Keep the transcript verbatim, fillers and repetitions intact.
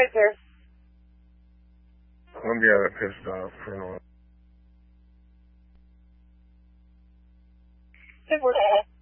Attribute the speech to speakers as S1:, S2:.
S1: right there.
S2: I'm getting pissed off for a while.
S1: Good work.